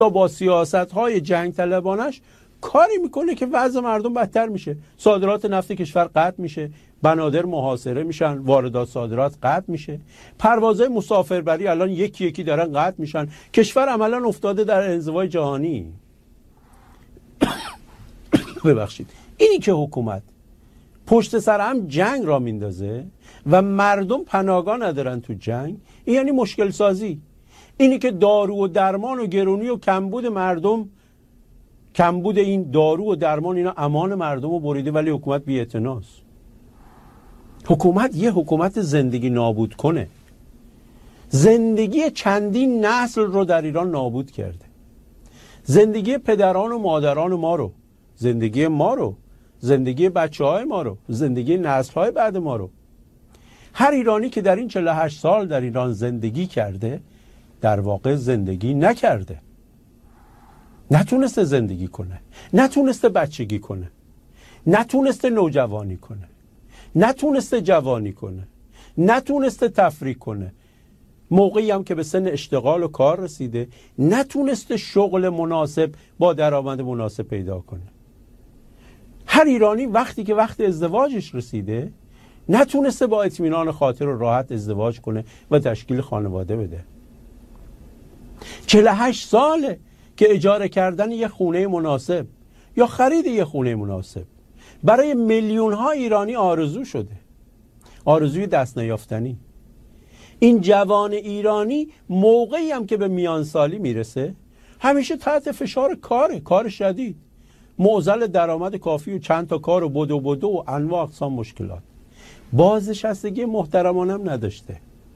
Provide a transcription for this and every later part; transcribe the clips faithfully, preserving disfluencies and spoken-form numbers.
با سیاست‌های جنگ طلبانش کاری میکنه که وضع مردم بدتر میشه. صادرات نفت کشور قطع میشه، بنادر محاصره میشن، واردات صادرات قطع میشه، پروازهای مسافربری الان یکی یکی دارن قطع میشن. کشور عملا افتاده در انزوای جهانی. ببخشید. اینی که حکومت پشت سر هم جنگ را میندازه و مردم پناهگاه ندارن تو جنگ، این یعنی مشکل سازی. اینی که دارو و درمان و گرونی و کمبود مردم، کمبود این دارو و درمان اینا امان مردم رو بریده، ولی حکومت بی‌اعتناست. حکومت یه حکومت زندگی نابود کنه. زندگی چندین نسل رو در ایران نابود کرده. زندگی پدران و مادران ما رو، زندگی ما رو، زندگی بچه های ما رو، زندگی نسل های بعد ما رو. هر ایرانی که در این چهل و هشت سال در ایران زندگی کرده در واقع زندگی نکرده. نتونسته زندگی کنه، نتونسته بچگی کنه، نتونسته نوجوانی کنه، نتونسته جوانی کنه، نتونسته تفریح کنه. موقعی هم که به سن اشتغال و کار رسیده نتونسته شغل مناسب با درآمد مناسب پیدا کنه. هر ایرانی وقتی که وقت ازدواجش رسیده نتونسته با اطمینان خاطر و راحت ازدواج کنه و تشکیل خانواده بده. چهل و هشت ساله که اجاره کردن یه خونه مناسب یا خرید یه خونه مناسب برای میلیون ها ایرانی آرزو شده، آرزوی دست نیافتنی. این جوان ایرانی موقعی هم که به میانسالی میرسه همیشه تحت فشار کاره، کار شدید، معضل درآمد کافی و چند تا کار و بدو بدو و انواع اقسام مشکلات. بازنشستگی محترمانه هم نداشته.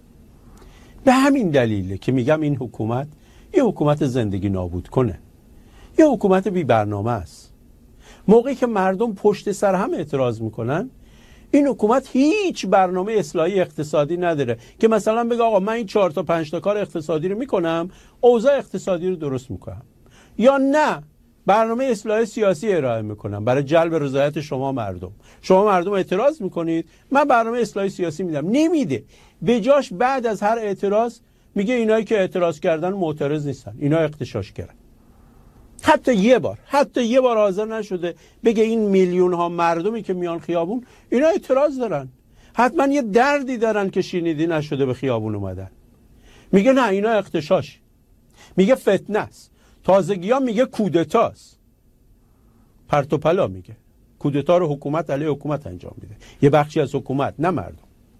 به همین دلیله که میگم این حکومت یه حکومت زندگی نابود کنه، یه حکومت بی برنامه است. موقعی که مردم پشت سر هم اعتراض میکنن این حکومت هیچ برنامه اصلاحی اقتصادی نداره که مثلا بگه آقا من این چهار تا پنج تا کار اقتصادی رو میکنم، اوضاع اقتصادی رو درست میکنم. یا نه، برنامه اصلاح سیاسی ارائه میکنم برای جلب رضایت شما مردم. شما مردم اعتراض میکنید، من برنامه اصلاح سیاسی میدم. نمیده. به جاش بعد از هر اعتراض میگه اینایی که اعتراض کردن معترض نیستن، اینا اغتشاش کردن. حتی یه بار حتی یه بار حاضر نشده بگه این میلیون ها مردمی که میان خیابون اینا اعتراض دارن، حتما یه دردی دارن که شنیدی نشده به خیابون اومدن. میگه نه اینا اغتشاش، میگه فتنه است، تازگی ها میگه کودتاست. پرت و پلا میگه. کودتا رو حکومت علیه حکومت انجام میده، یه بخشی از حکومت، نه مردم.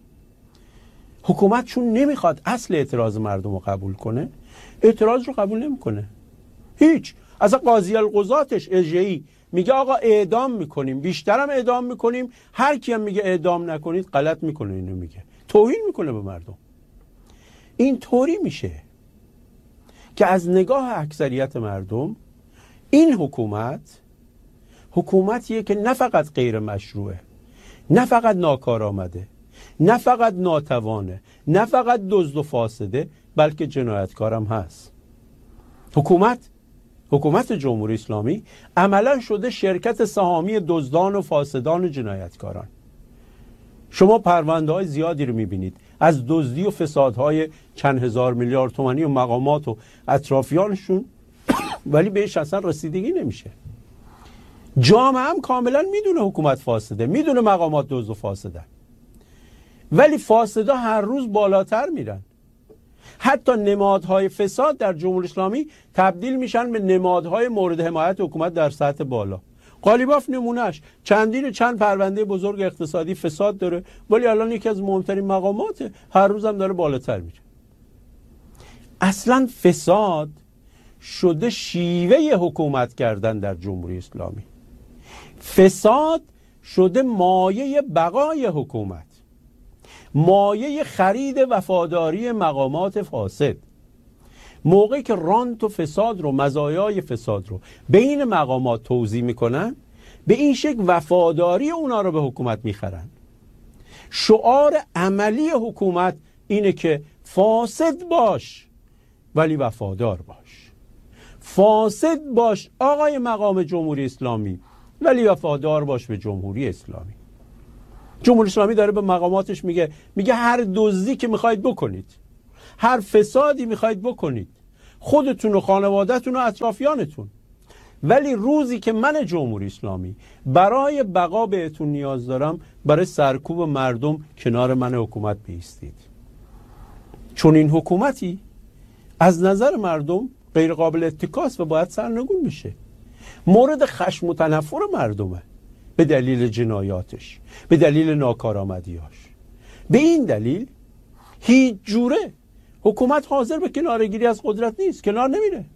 حکومت چون نمیخواد اصل اعتراض مردم رو قبول کنه، اعتراض رو قبول نمیکنه. هیچ. اصلا قاضی القضاتش اژه‌ای میگه آقا اعدام میکنیم، بیشترم اعدام میکنیم، هر کی هم میگه اعدام نکنید غلط میکنه. اینو میگه توهین میکنه به مردم. این طوری میشه که از نگاه اکثریت مردم این حکومت حکومتیه که نه فقط غیر مشروعه، نه فقط ناکارآمده، نه فقط ناتوانه، نه فقط دزد و فاسده، بلکه جنایتکارم هست. حکومت حکومت جمهوری اسلامی عملا شده شرکت سهامی دزدان و فاسدان و جنایتکاران. شما پرونده های زیادی رو میبینید از دزدی و فسادهای چند هزار میلیارد تومانی و مقامات و اطرافیانشون، ولی بهش اصلا رسیدگی نمیشه. جامعه هم کاملا میدونه حکومت فاسده، میدونه مقامات دزد و فاسدن، ولی فاسدا هر روز بالاتر میرن. حتی نمادهای فساد در جمهوری اسلامی تبدیل میشن به نمادهای مورد حمایت حکومت در سطح بالا. قالیباف نمونهش، چندین چند پرونده بزرگ اقتصادی فساد داره، ولی الان یکی از مهمترین مقامات، هر روز هم داره بالاتر میره. اصلا فساد شده شیوه حکومت کردن در جمهوری اسلامی. فساد شده مایه بقای حکومت، مایه خرید وفاداری مقامات فاسد. موقعی که رانت و فساد رو، مزایای فساد رو بین مقامات توزیع میکنن، به این شکل وفاداری اونا رو به حکومت میخرن. شعار عملی حکومت اینه که فاسد باش ولی وفادار باش. فاسد باش آقای مقام جمهوری اسلامی ولی وفادار باش به جمهوری اسلامی. جمهوری اسلامی داره به مقاماتش میگه میگه هر دزدی که میخواید بکنید، هر فسادی میخواید بکنید، خودتون و خانوادهتون و اطرافیانتون. ولی روزی که من جمهوری اسلامی برای بقا بهتون نیاز دارم، برای سرکوب مردم کنار من حکومت بایستید. چون این حکومتی از نظر مردم غیر قابل اتکاست و باید سرنگون بشه. مورد خشم و تنفر مردمه به دلیل جنایاتش، به دلیل ناکارآمدیاش. به این دلیل هیچ جوره حکومت حاضر به کنارگیری از قدرت نیست، کنار نمیره.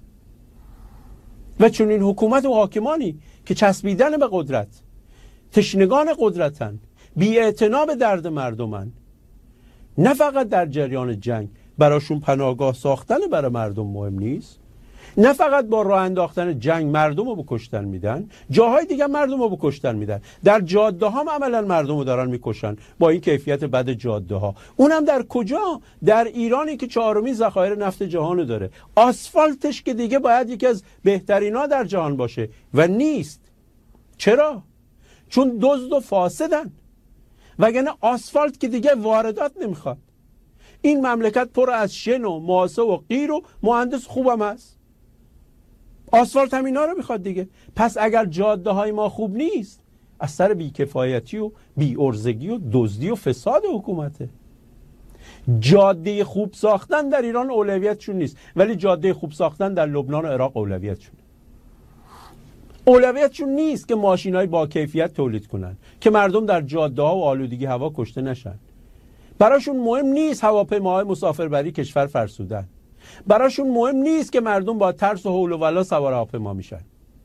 و چون این حکومت و حاکمانی که چسبیدن به قدرت، تشنگان قدرتن، بی‌اعتنا به درد مردمن، نه فقط در جریان جنگ براشون پناهگاه ساختن برای مردم مهم نیست، نه فقط با راه انداختن جنگ مردم رو بکشتن میدن، جاهای دیگه مردم رو بکشتن میدن. در جاده ها هم عملا مردم رو دارن میکشن با این کیفیت بد جاده ها. اونم در کجا؟ در ایرانی که چهارمین ذخایر نفت جهان داره. آسفالتش که دیگه باید یکی از بهترینا در جهان باشه و نیست. چرا؟ چون دزد و فاسدن. وگرنه آسفالت که دیگه واردات نمیخواد. این مملکت پر از شن و ماسه و قیر و مهندس خوبم هست. آسفالت هم اینا رو میخواد دیگه. پس اگر جاده های ما خوب نیست، از سر بیکفایتی و بی‌عرضگی و دزدی و فساد حکومته. جاده خوب ساختن در ایران اولویتشون نیست، ولی جاده خوب ساختن در لبنان و عراق اولویتشونه. اولویتشون نیست که ماشینای با کیفیت تولید کنن، که مردم در جاده ها و آلودگی هوا کشته نشن. براشون مهم نیست هواپیماهای مسافربری کشور فرسودن. براشون مهم نیست که مردم با ترس و هول و ولا سوار هواپیما میشن.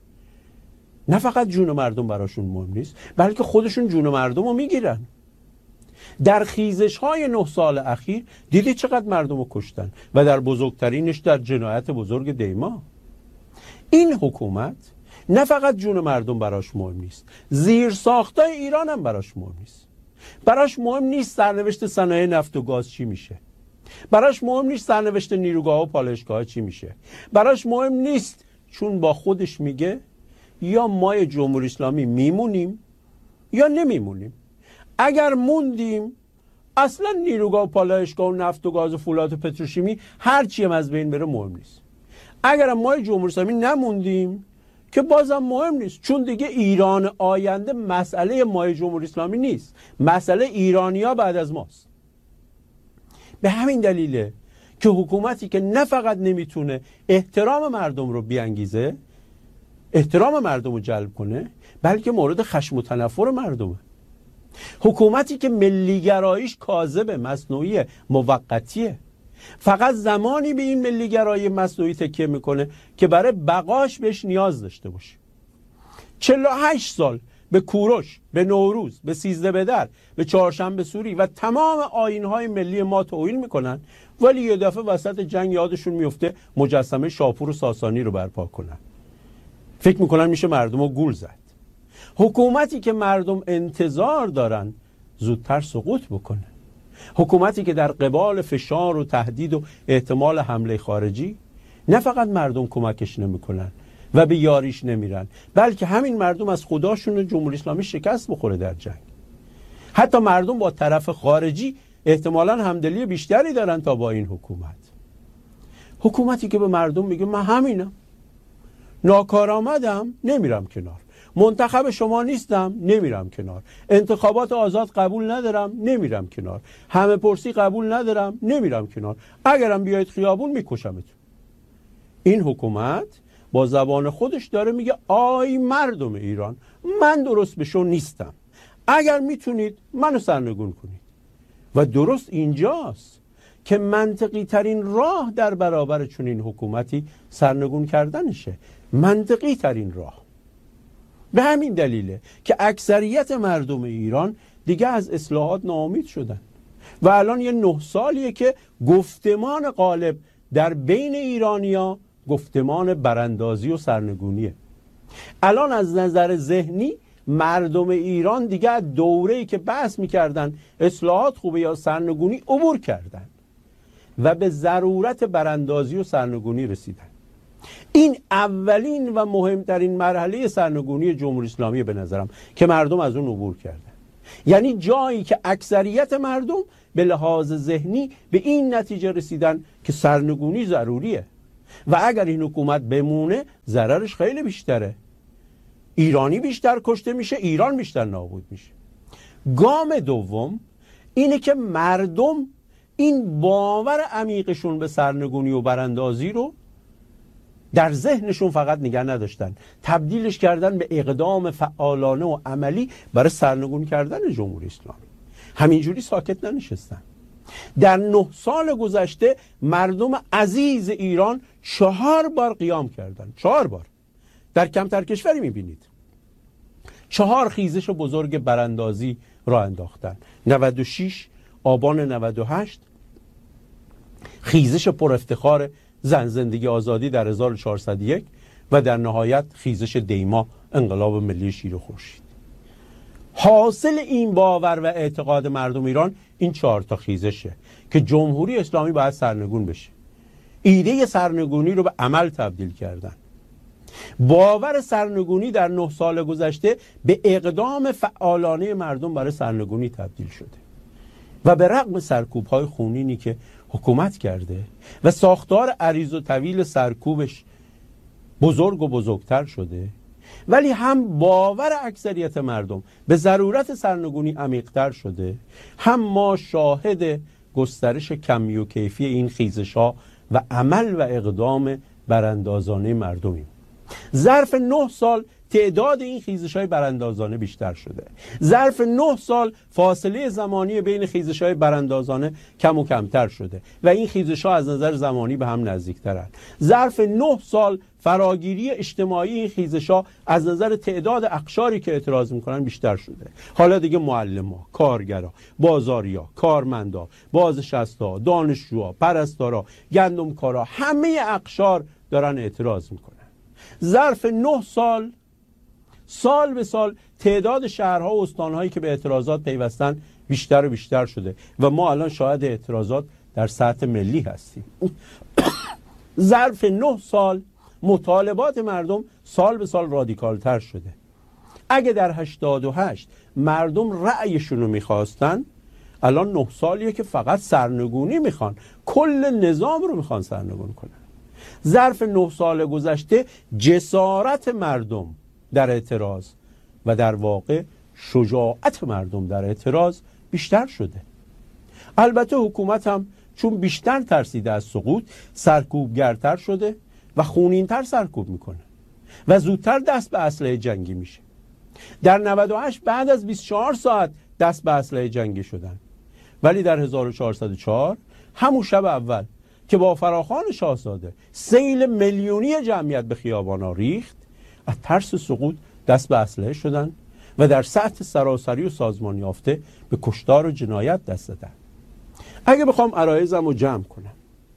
نه فقط جون مردم براشون مهم نیست، بلکه خودشون جون مردم رو میگیرن. در خیزش های نه سال اخیر دیدی چقدر مردم رو کشتن و در بزرگترینش در جنایت بزرگ دیما. این حکومت نه فقط جون مردم براش مهم نیست، زیر ساختای ایران هم براش مهم نیست. براش مهم نیست سرنوشت صنایع نفت و گاز چی میشه. براش مهم نیست سرنوشت نیروگاه و پالایشگاه چی میشه. براش مهم نیست، چون با خودش میگه یا ما جمهوری اسلامی میمونیم یا نمیمونیم. اگر موندیم اصلا نیروگاه و پالایشگاه و نفت و گاز و فولاد و پتروشیمی هر چی هم از بین بره مهم نیست. اگر ما جمهوری اسلامی نموندیم که بازم مهم نیست، چون دیگه ایران آینده مسئله ما جمهوری اسلامی نیست، مسئله ایرانیا بعد از ماست. به همین دلیله که حکومتی که نه فقط نمیتونه احترام مردم رو بیانگیزه، احترام مردم رو جلب کنه، بلکه مورد خشم و تنفر مردمه. حکومتی که ملیگراییش کاذب، مصنوعی، موقتیه. فقط زمانی به این ملیگرایی مصنوعی تکیه میکنه که برای بقاش بهش نیاز داشته باشه. چهل و هشت سال به کوروش، به نوروز، به سیزده بدر، به چهارشنبه سوری و تمام آیین‌های ملی ما توهین میکنن، ولی یه دفعه وسط جنگ یادشون میفته مجسمه شاپور و ساسانی رو برپا کنن. فکر میکنن میشه مردم رو گول زد. حکومتی که مردم انتظار دارن زودتر سقوط بکنه، حکومتی که در قبال فشار و تهدید و احتمال حمله خارجی نه فقط مردم کمکش نمیکنن و به یاریش نمیرن، بلکه همین مردم از خداشون جمهوری اسلامی شکست بخوره در جنگ. حتی مردم با طرف خارجی احتمالاً همدلی بیشتری دارن تا با این حکومت. حکومتی که به مردم میگه من همینم، ناکارآمدم، نمیرم کنار، منتخب شما نیستم، نمیرم کنار، انتخابات آزاد قبول ندارم، نمیرم کنار، همه پرسی قبول ندارم، نمیرم کنار، اگرم بیاید خیابون میکشمتون. این حکومت با زبان خودش داره میگه آی مردم ایران، من درست به شو نیستم، اگر میتونید منو سرنگون کنید. و درست اینجاست که منطقی ترین راه در برابر چنین حکومتی سرنگون کردنشه، منطقی ترین راه. به همین دلیله که اکثریت مردم ایران دیگه از اصلاحات ناامید شدن و الان یه نه سالیه که گفتمان غالب در بین ایرانیا گفتمان براندازی و سرنگونیه. الان از نظر ذهنی مردم ایران دیگه از دوره‌ای که بحث می‌کردن اصلاحات خوبه یا سرنگونی عبور کردن و به ضرورت براندازی و سرنگونی رسیدن. این اولین و مهمترین مرحله سرنگونی جمهوری اسلامی به نظرم که مردم از اون عبور کردن. یعنی جایی که اکثریت مردم به لحاظ ذهنی به این نتیجه رسیدن که سرنگونی ضروریه. و اگر این حکومت بمونه ضررش خیلی بیشتره. ایرانی بیشتر کشته میشه، ایران بیشتر نابود میشه. گام دوم اینه که مردم این باور عمیقشون به سرنگونی و براندازی رو در ذهنشون فقط نگه نداشتن، تبدیلش کردن به اقدام فعالانه و عملی برای سرنگون کردن جمهوری اسلامی. همینجوری ساکت ننشستن. در نه سال گذشته مردم عزیز ایران چهار بار قیام کردن. چهار بار. در کمتر کشوری میبینید. چهار خیزش بزرگ براندازی را انداختن. نود و شش، آبان نود و هشت، خیزش پر افتخار زن زندگی آزادی در هزار و چهارصد و یک و در نهایت خیزش دیما انقلاب ملی شیر و خورشید. حاصل این باور و اعتقاد مردم ایران این چهار تا خیزشه که جمهوری اسلامی باید سرنگون بشه. ایده سرنگونی رو به عمل تبدیل کردن. باور سرنگونی در نه سال گذشته به اقدام فعالانه مردم برای سرنگونی تبدیل شده و به رغم سرکوب‌های خونینی که حکومت کرده و ساختار عریض و طویل سرکوبش بزرگ و بزرگتر شده، ولی هم باور اکثریت مردم به ضرورت سرنگونی عمیق‌تر شده، هم ما شاهد گسترش کمی و کیفی این خیزش‌ها و عمل و اقدام براندازانه مردمیم. ظرف نه سال تعداد این خیزش‌های براندازانه بیشتر شده. ظرف نه سال فاصله زمانی بین خیزش‌های براندازانه کم و کمتر شده و این خیزش‌ها از نظر زمانی به هم نزدیک‌ترند. ظرف نه سال فراگیری اجتماعی این خیزش‌ها از نظر تعداد اقشاری که اعتراض می‌کنن بیشتر شده. حالا دیگه معلم‌ها، کارگرها، بازاریا، کارمندا، بازنشستا، دانشجوها، پرستارا، گندمکارا، همه اقشار دارن اعتراض می‌کنن. ظرف نه سال سال به سال تعداد شهرها و استانهایی که به اعتراضات پیوستن بیشتر و بیشتر شده و ما الان شاهد اعتراضات در سطح ملی هستیم. ظرف نه سال مطالبات مردم سال به سال رادیکالتر شده. اگه در هشتاد و هشت مردم رأیشون رو میخواستن، الان نه سالیه که فقط سرنگونی میخوان، کل نظام رو میخوان سرنگون کنن. ظرف نه سال گذشته جسارت مردم در اعتراض و در واقع شجاعت مردم در اعتراض بیشتر شده. البته حکومت هم چون بیشتر ترسیده از سقوط سرکوبگرتر شده و خونینتر سرکوب میکنه و زودتر دست به اسلحه جنگی میشه. در نود و هشت بعد از بیست و چهار ساعت دست به اسلحه جنگی شدن، ولی در هزار و چهارصد و چهار همون شب اول که با فراخوان شاهزاده سیل میلیونی جمعیت به خیابانا ریخت، از ترس سقوط دست به اسلحه شدن و در سطح سراسری و سازمان یافته به کشتار و جنایت دست دادن. اگه بخوام عرایضم رو جمع کنم،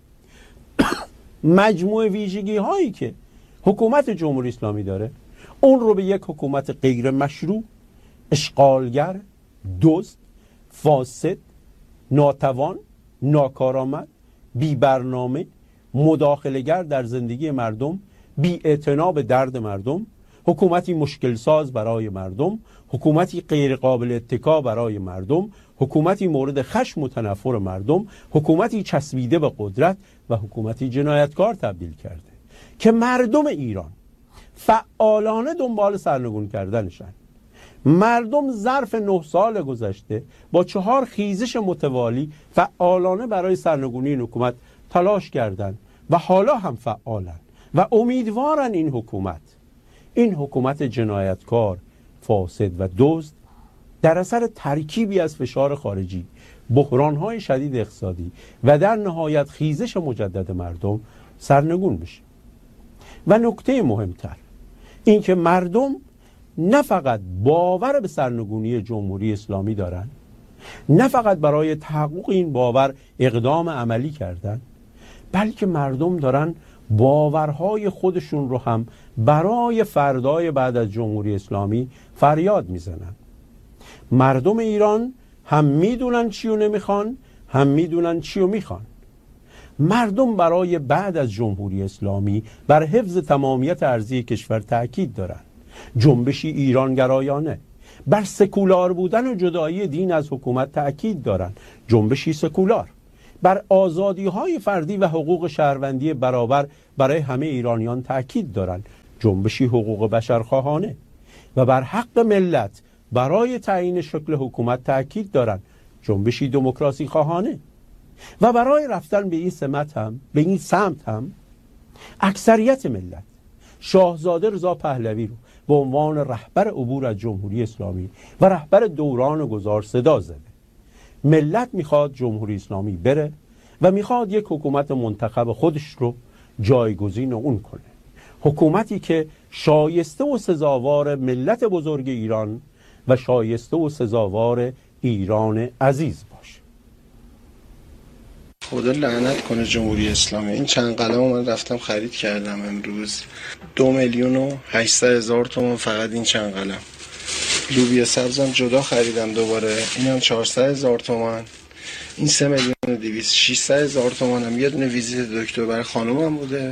مجموع ویژگی هایی که حکومت جمهوری اسلامی داره، اون رو به یک حکومت غیر مشروع، اشغالگر، دزد، فاسد، ناتوان، ناکارآمد، بی برنامه، مداخله‌گر در زندگی مردم، بی اعتنا به درد مردم، حکومتی مشکل ساز برای مردم، حکومتی غیر قابل اتکا برای مردم، حکومتی مورد خشم و تنفر مردم، حکومتی چسبیده به قدرت و حکومتی جنایتکار تبدیل کرده که مردم ایران فعالانه دنبال سرنگون کردنشن. مردم ظرف نه سال گذشته با چهار خیزش متوالی فعالانه برای سرنگونی این حکومت تلاش کردند و حالا هم فعالن و امیدوارن این حکومت این حکومت جنایتکار، فاسد و دزد در اثر ترکیبی از فشار خارجی، بحران‌های شدید اقتصادی و در نهایت خیزش مجدد مردم سرنگون بشه. و نکته مهمتر این که مردم نه فقط باور به سرنگونی جمهوری اسلامی دارن، نه فقط برای تحقق این باور اقدام عملی کردن، بلکه مردم دارن باورهای خودشون رو هم برای فردای بعد از جمهوری اسلامی فریاد میزنن. مردم ایران هم میدونن چی رو نمیخوان، هم میدونن چی رو میخوان. مردم برای بعد از جمهوری اسلامی بر حفظ تمامیت ارضی کشور تأکید دارن. جنبشی ایرانگرایانه بر سکولار بودن و جدایی دین از حکومت تأکید دارن. جنبشی سکولار بر آزادی‌های فردی و حقوق شهروندی برابر برای همه ایرانیان تأکید دارند، جنبشی حقوق بشرخواهانه، و بر حق ملت برای تعیین شکل حکومت تأکید دارند، جنبشی دموکراسی خواهانه. و برای رفتن به این سمت هم به این سمت هم اکثریت ملت شاهزاده رضا پهلوی رو به عنوان رهبر عبور از جمهوری اسلامی و رهبر دوران گذار صدا زده. ملت میخواد جمهوری اسلامی بره و میخواد یک حکومت منتخب خودش رو جایگزین اون کنه، حکومتی که شایسته و سزاوار ملت بزرگ ایران و شایسته و سزاوار ایران عزیز باشه. خدا لعنت کنه جمهوری اسلامی. این چند قلم من رفتم خرید کردم امروز، دو میلیون و هشتصد هزار تومان فقط این چند قلم. لوبیا سبزم جدا خریدم دوباره، اینم چهارصد هزار تومان. این سه میلیون و دویست ششصد هزار تومان هم یه دونه ویزیت دکتر برای خانومم بوده،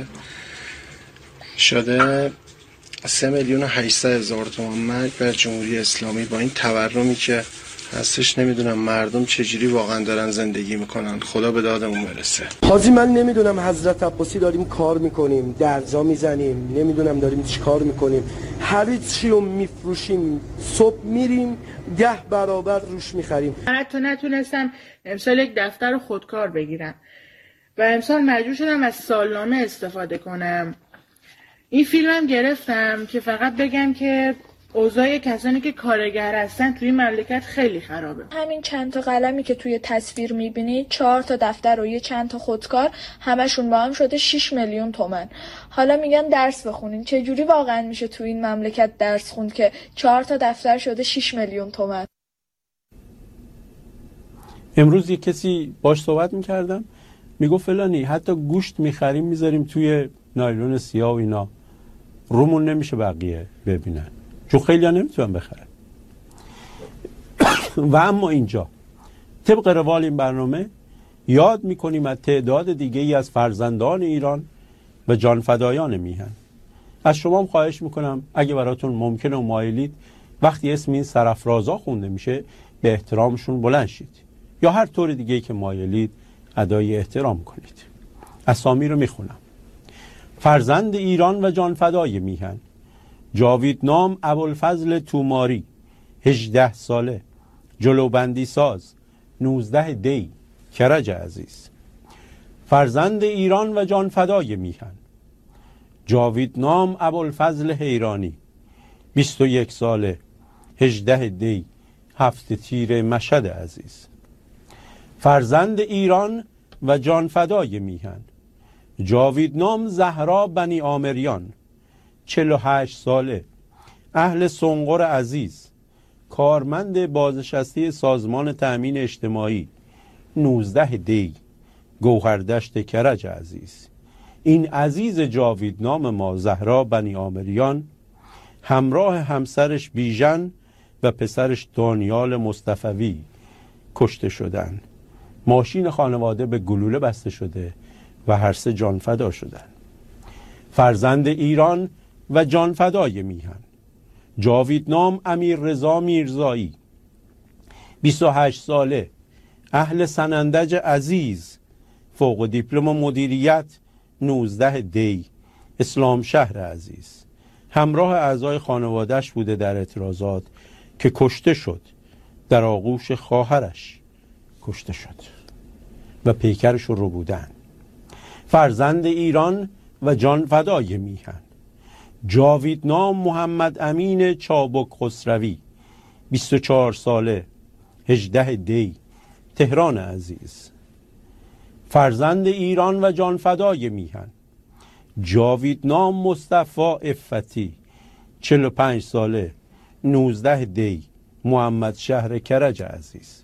شده سه میلیون و هشتصد هزار تومان. مرگ بر جمهوری اسلامی. با این تورمی که هستش نمیدونم مردم چجوری واقعا دارن زندگی میکنن. خدا به دادمون برسه. حاجی من نمیدونم حضرت عباسی داریم کار میکنیم، درجا میزنیم، نمیدونم داریم چی کار میکنیم، هر چی رو میفروشیم، صبح میریم ده برابر روش میخریم. من حتی نتونستم امسال یک دفتر خودکار بگیرم و امسال مجبور شدم از سالنامه استفاده کنم. این فیلمم گرفتم که فقط بگم که اوضاع کسانی که کارگر هستن توی مملکت خیلی خرابه. همین چند تا قلمی که توی تصویر میبینید، چهار تا دفتر و یه چند تا خودکار، همشون با هم شده شش میلیون تومان. حالا میگن درس بخونین. چه جوری واقعا میشه توی این مملکت درس خوند که چهار تا دفتر شده شش میلیون تومان؟ امروز یک کسی باش صحبت میکردم، میگو فلانی حتی گوشت میخریم میذاریم توی نایلون سیاه و اینا، رومون نمیشه بقیه ببینن چون خیلی ها نمیتونن بخرن. و اما اینجا طبق روال این برنامه یاد میکنیم از تعداد دیگه ای از فرزندان ایران و جانفدایان میهن. از شما هم خواهش میکنم اگه براتون ممکنه و مایلید وقتی اسم این سرافرازا خونده میشه به احترامشون بلند شید، یا هر طور دیگه ای که مایلید ادای احترام کنید. اسامی رو میخونم. فرزند ایران و جانفدای میهن: جاویدنام ابوالفضل توماری، هجده ساله، جلوبندی ساز، نوزده دی، کرج عزیز. فرزند ایران و جانفدای میهن: جاویدنام ابوالفضل حیرانی، بیست و یک ساله، هجده دی، هفت تیر، مشهد عزیز. فرزند ایران و جانفدای میهن: جاویدنام زهرا بنی آمریان، چهل و هشت ساله، اهل سنقر عزیز، کارمند بازنشسته سازمان تأمین اجتماعی، نوزده دی، گوهردشت کرج عزیز. این عزیز جاویدنام ما زهرا بنی آمریان همراه همسرش بیژن و پسرش دانیال مصطفوی کشته شدن. ماشین خانواده به گلوله بسته شده و هر سه جان فدا شدن. فرزند ایران و جانفدای میهن: جاویدنام امیر رضا میرزایی، بیست و هشت ساله، اهل سنندج عزیز، فوق دیپلم مدیریت، نوزده دی، اسلام شهر عزیز. همراه اعضای خانوادهش بوده در اعتراضات که کشته شد، در آغوش خواهرش کشته شد و پیکرش رو بودن. فرزند ایران و جانفدای میهن: جاویدنام محمد امین چابک خسروی، بیست و چهار ساله، هجده دی، تهران عزیز. فرزند ایران و جانفدای میهن: جاویدنام مصطفی عفتی، چهل و پنج ساله، نوزده دی، محمد شهر کرج عزیز.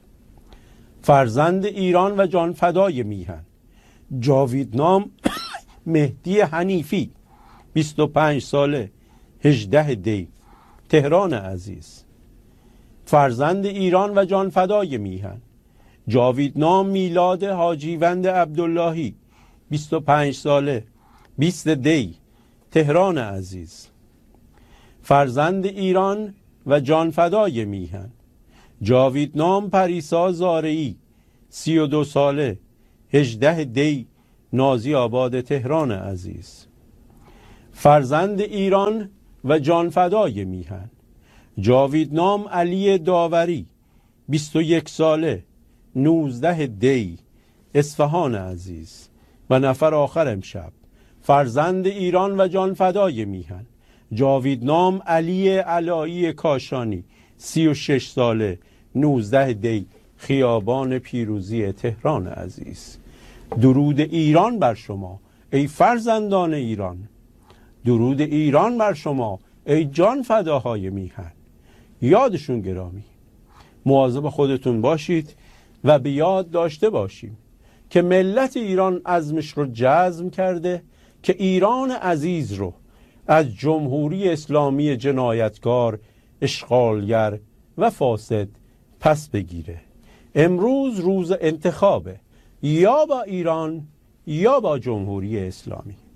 فرزند ایران و جانفدای میهن: جاویدنام مهدی حنیفی، بیست و پنج ساله، هجده دی، تهران عزیز. فرزند ایران و جانفدای میهن: جاویدنام میلاد حاجیوند عبداللهی، بیست و پنج ساله، بیست دی، تهران عزیز. فرزند ایران و جانفدای میهن: جاویدنام پریسا زارعی، سی و دو ساله، هجده دی، نازی آباد تهران عزیز. فرزند ایران و جانفدای میهن، جاویدنام علی داوری، بیست و یک ساله، نوزده دی، اصفهان عزیز. و نفر آخر امشب، فرزند ایران و جانفدای میهن، جاویدنام علی علایی کاشانی، سی و شش ساله، نوزده دی، خیابان پیروزی تهران عزیز. درود ایران بر شما ای فرزندان ایران، درود ایران بر شما ای جان فداهای میهن. یادشون گرامی. مواظب خودتون باشید و به یاد داشته باشیم که ملت ایران عزمش رو جزم کرده که ایران عزیز رو از جمهوری اسلامی جنایتکار، اشغالگر و فاسد پس بگیره. امروز روز انتخابه، یا با ایران یا با جمهوری اسلامی.